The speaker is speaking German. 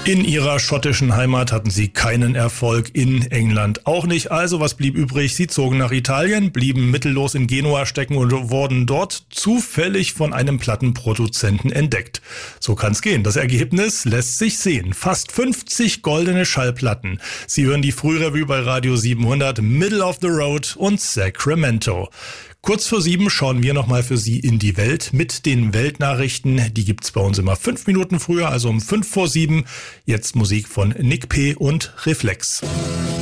In ihrer schottischen Heimat hatten sie keinen Erfolg, in England auch nicht. Also was blieb übrig? Sie zogen nach Italien, blieben mittellos in Genua stecken und wurden dort zufällig von einem Plattenproduzenten entdeckt. So kann's gehen. Das Ergebnis lässt sich sehen. Fast 50 goldene Schallplatten. Sie hören die Frührevue bei Radio 700, Middle of the Road und Sacramento. Kurz vor 7 schauen wir nochmal für Sie in die Welt mit den Weltnachrichten. Die gibt's bei uns immer 5 Minuten früher, also um 5 vor 7. Jetzt Musik von Nick P. und Reflex.